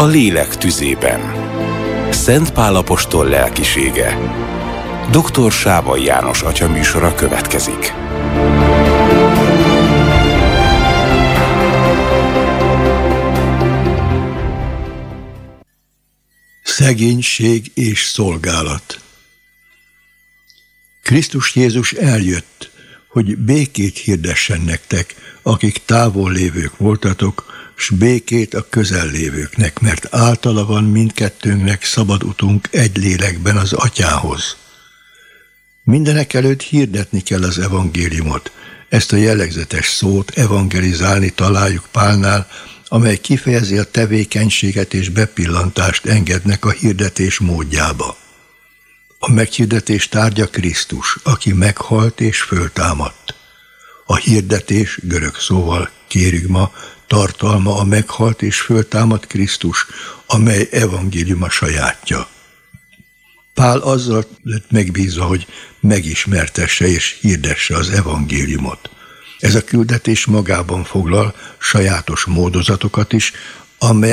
A lélek tüzében. Szent Pál apostol lelkisége. Dr. Sávai János atya műsora következik. Szegénység és szolgálat. Krisztus Jézus eljött, hogy békét hirdessen nektek, akik távol lévők voltatok, s békét a közel lévőknek, mert általa van mindkettőnknek szabad utunk egy lélekben az Atyához. Mindenekelőtt hirdetni kell az evangéliumot. Ezt a jellegzetes szót evangelizálni találjuk Pálnál, amely kifejezi a tevékenységet és bepillantást engednek a hirdetés módjába. A meghirdetés tárgya Krisztus, aki meghalt és föltámadt. A hirdetés, görög szóval kérigma, tartalma a meghalt és föltámadt Krisztus, amely evangéliuma sajátja. Pál azzal lett megbízva, hogy megismertesse és hirdesse az evangéliumot. Ez a küldetés magában foglal sajátos módozatokat is, amelyek